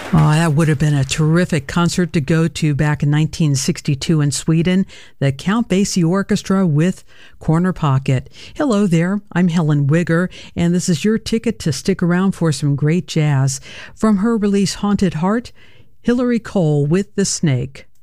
Oh, that would have been a terrific concert to go to back in 1962 in Sweden, the Count Basie Orchestra with Corner Pocket. Hello there, I'm Helen Wigger, and this is your ticket to stick around for some great jazz. From her release Haunted Heart, Hillary Cole with The Snake.